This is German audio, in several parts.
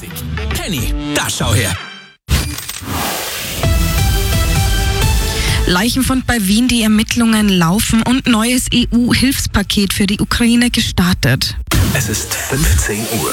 Musik. Kenny, da schau her. Leichenfund bei Wien, die Ermittlungen laufen und neues EU-Hilfspaket für die Ukraine gestartet. Es ist 15 Uhr.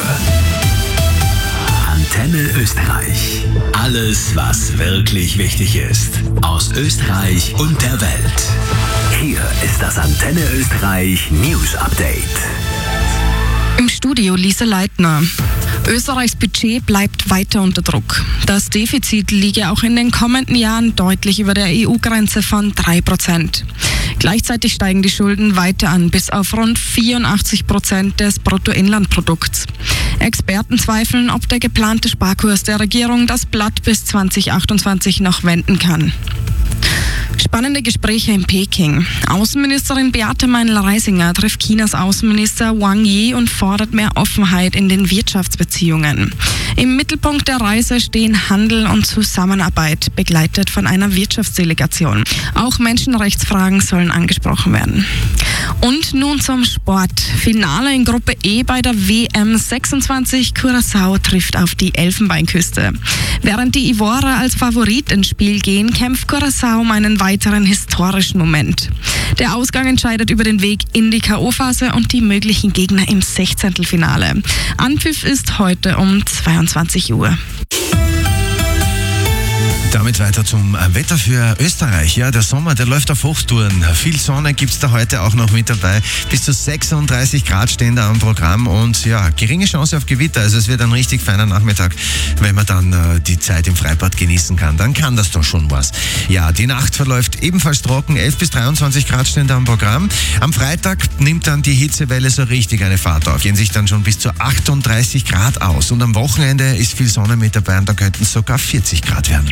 Antenne Österreich. Alles, was wirklich wichtig ist. Aus Österreich und der Welt. Hier ist das Antenne Österreich News Update. Im Studio Lisa Leitner. Österreichs Budget bleibt weiter unter Druck. Das Defizit liege auch in den kommenden Jahren deutlich über der EU-Grenze von 3%. Gleichzeitig steigen die Schulden weiter an, bis auf rund 84% des Bruttoinlandprodukts. Experten zweifeln, ob der geplante Sparkurs der Regierung das Blatt bis 2028 noch wenden kann. Spannende Gespräche in Peking. Außenministerin Beate Meinl-Reisinger trifft Chinas Außenminister Wang Yi und fordert mehr Offenheit in den Wirtschaftsbeziehungen. Im Mittelpunkt der Reise stehen Handel und Zusammenarbeit, begleitet von einer Wirtschaftsdelegation. Auch Menschenrechtsfragen sollen angesprochen werden. Und nun zum Sport. Finale in Gruppe E bei der WM 26. Curaçao trifft auf die Elfenbeinküste. Während die Ivorer als Favorit ins Spiel gehen, kämpft Curaçao um einen weiteren historischen Moment. Der Ausgang entscheidet über den Weg in die K.O.-Phase und die möglichen Gegner im 16. Anpfiff ist heute um 22 Uhr. Damit weiter zum Wetter für Österreich. Ja, der Sommer, der läuft auf Hochtouren. Viel Sonne gibt's da heute auch noch mit dabei. Bis zu 36 Grad stehen da am Programm und ja, geringe Chance auf Gewitter. Also es wird ein richtig feiner Nachmittag, wenn man dann die Zeit im Freibad genießen kann. Dann kann das doch schon was. Ja, die Nacht verläuft ebenfalls trocken. 11 bis 23 Grad stehen da am Programm. Am Freitag nimmt dann die Hitzewelle so richtig eine Fahrt auf. Gehen sich dann schon bis zu 38 Grad aus. Und am Wochenende ist viel Sonne mit dabei und dann könnten es sogar 40 Grad werden.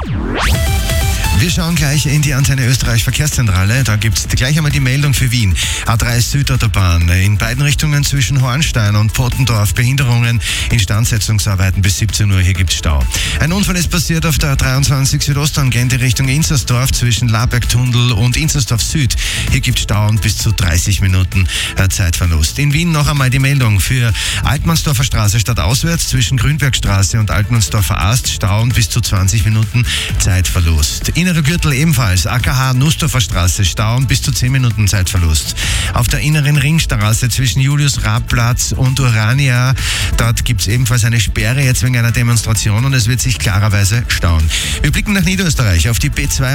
Wir schauen gleich in die Antenne Österreich Verkehrszentrale. Da gibt es gleich einmal die Meldung für Wien. A3 Südautobahn in beiden Richtungen zwischen Hornstein und Pottendorf. Behinderungen, Instandsetzungsarbeiten bis 17 Uhr. Hier gibt es Stau. Ein Unfall ist passiert auf der 23 Südosttangente Richtung Inzersdorf zwischen Labergtunnel und Inzersdorf Süd. Hier gibt es Stau und bis zu 30 Minuten Zeitverlust. In Wien noch einmal die Meldung für Altmannsdorfer Straße stadtauswärts zwischen Grünbergstraße und Altmannsdorfer Ast. Stau und bis zu 20 Minuten Zeitverlust. Innerer Gürtel ebenfalls, AKH Nussdorfer Straße, Stau und bis zu 10 Minuten Zeitverlust. Auf der inneren Ringstraße zwischen Julius-Raab-Platz und Urania, dort gibt es ebenfalls eine Sperre jetzt wegen einer Demonstration und es wird sich klarerweise stauen. Wir blicken nach Niederösterreich auf die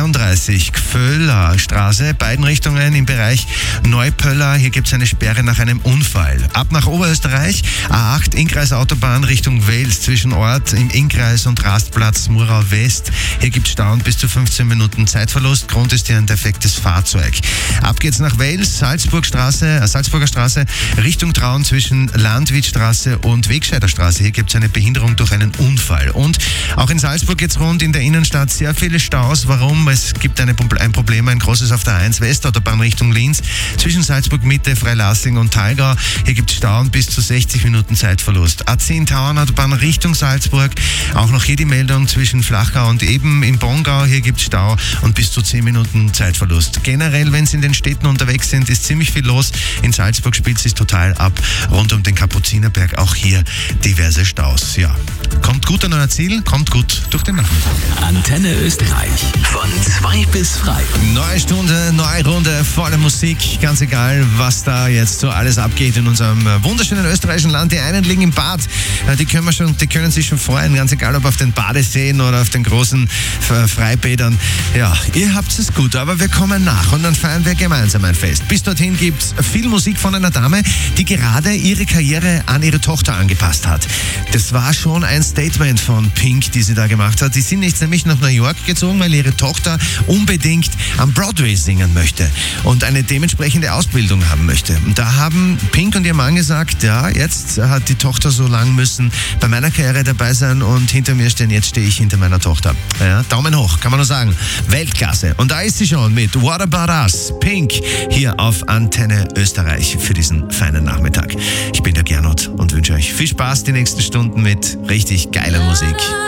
B32 Gföller Straße, beiden Richtungen im Bereich Neupöller. Hier gibt es eine Sperre nach einem Unfall. Ab nach Oberösterreich, A8 Innkreis Autobahn Richtung Wels zwischen Ort im Innkreis und Rastplatz Murau West. Hier gibt es Stau und bis zu 15 Minuten Zeitverlust. Grund ist hier ein defektes Fahrzeug. Ab geht's nach Wels, Salzburger Straße, Richtung Traun zwischen Landwittstraße und Wegscheider Straße. Hier gibt es eine Behinderung durch einen Unfall. Und auch in Salzburg geht's rund, in der Innenstadt sehr viele Staus. Warum? Es gibt ein Problem, ein großes auf der 1 Westautobahn Richtung Linz zwischen Salzburg Mitte, Freilassing und Thalgau. Hier gibt es Stau und bis zu 60 Minuten Zeitverlust. A10 Tauernautobahn Richtung Salzburg. Auch noch hier die Meldung zwischen Flachgau und eben im Bongau. Hier gibt es Stau und bis zu 10 Minuten Zeitverlust. Generell, wenn Sie in den Städten unterwegs sind, ist ziemlich viel los. In Salzburg spielt es sich total ab. Rund um den Kapuzinerberg auch hier diverse Staus. Ja, kommt gut an euer Ziel, kommt gut durch den Nachmittag. Antenne Österreich von 2 bis frei. Neue Stunde, neue Runde, volle Musik. Ganz egal, was da jetzt so alles abgeht in unserem wunderschönen österreichischen Land. Die einen liegen im Bad, die können sich schon freuen. Ganz egal, ob auf den Badeseen oder auf den großen Freibädern. Ja, ihr habt es gut, aber wir kommen nach und dann feiern wir gemeinsam ein Fest. Bis dorthin gibt's viel Musik von einer Dame, die gerade ihre Karriere an ihre Tochter angepasst hat. Das war schon ein Statement von Pink, die sie da gemacht hat. Die sind jetzt nämlich nach New York gezogen, weil ihre Tochter unbedingt am Broadway singen möchte und eine dementsprechende Ausbildung haben möchte. Und da haben Pink und ihr Mann gesagt, ja, jetzt hat die Tochter so lang müssen bei meiner Karriere dabei sein und hinter mir stehen, jetzt stehe ich hinter meiner Tochter. Ja, Daumen hoch, kann man nur sagen. Weltklasse. Und da ist sie schon mit What About Us? Pink hier auf Antenne Österreich für diesen feinen Nachmittag. Ich bin der Gernot und wünsche euch viel Spaß die nächsten Stunden mit richtig geiler Musik.